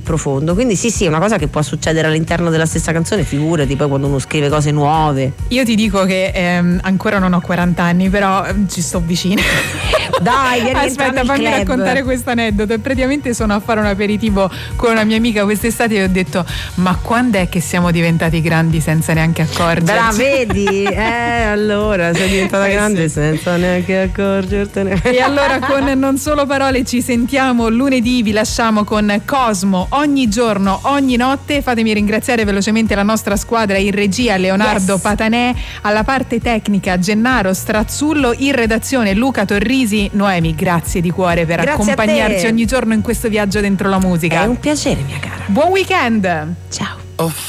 profondo. Quindi sì, è una cosa che può succedere all'interno della stessa canzone, figurati poi quando uno scrive cose nuove. Io ti dico che ancora non ho 40 anni, però ci sto vicino. Dai, aspetta, fammi raccontare questo aneddoto. Praticamente sono a fare un aperitivo con una mia amica quest'estate e ho detto: ma quando è che siamo diventati grandi senza neanche accorgerci? Bra, vedi? Allora sei diventata grande senza neanche accorgertene. E allora con Non Solo Parole ci sentiamo lunedì, vi lasciamo con Cosmo ogni giorno, ogni notte. Fatemi ringraziare velocemente la nostra squadra: in regia Leonardo Patanè, alla parte tecnica Gennaro Strazzullo, in redazione Luca Torrisi. Noemi, grazie di cuore per accompagnarci ogni giorno in questo viaggio dentro la musica. È un piacere, mia cara. Buon weekend. Ciao.